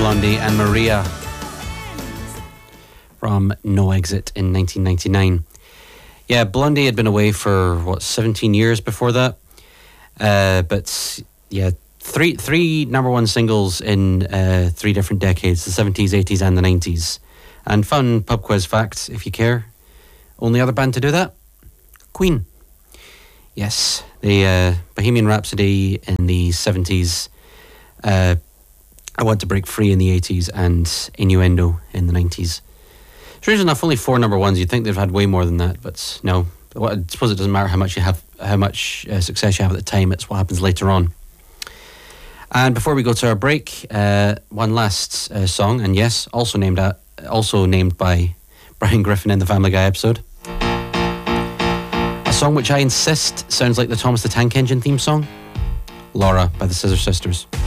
Blondie and Maria from No Exit in 1999. Yeah, Blondie had been away for, 17 years before that. But yeah, three number one singles in 3 different decades, the 70s, 80s and the 90s. And fun pub quiz fact, if you care. Only other band to do that? Queen. Yes, the Bohemian Rhapsody in the 70s, I Want to Break Free in the 80s, and Innuendo in the 90s. Strange enough, only 4 number ones. You'd think they've had way more than that, but no. I suppose it doesn't matter how much success you have at the time. It's what happens later on. And before we go to our break, one last song, and yes, also named by Brian Griffin in the Family Guy episode. A song which I insist sounds like the Thomas the Tank Engine theme song. Laura by the Scissor Sisters.